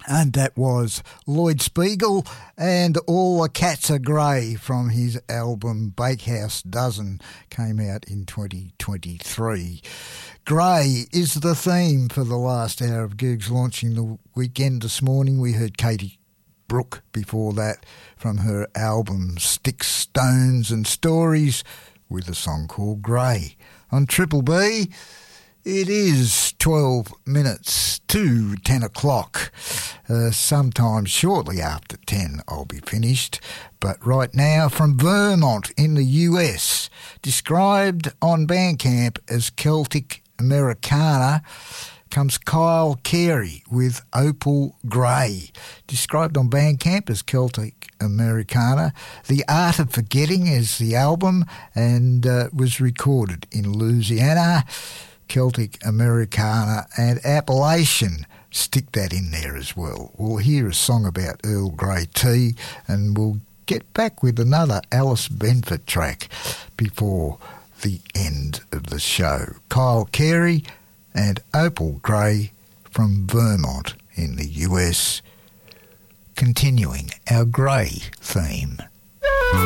And that was Lloyd Spiegel and All the Cats Are Grey from his album Bakehouse Dozen, came out in 2023. Grey is the theme for the last hour of Googs Launching the Weekend this morning. We heard Katie Brooke before that from her album Sticks, Stones and Stories with a song called Grey. On Triple B, it is 12 minutes to 10 o'clock. Sometime shortly after 10 I'll be finished. But right now, from Vermont in the US, described on Bandcamp as Celtic Americana, comes Kyle Carey with Opal Grey. Described on Bandcamp as Celtic Americana. The Art of Forgetting is the album and was recorded in Louisiana. Celtic Americana and Appalachian, stick that in there as well. We'll hear a song about Earl Grey tea and we'll get back with another Alice Benford track before the end of the show. Kyle Carey and Opal Grey from Vermont in the US, continuing our grey theme.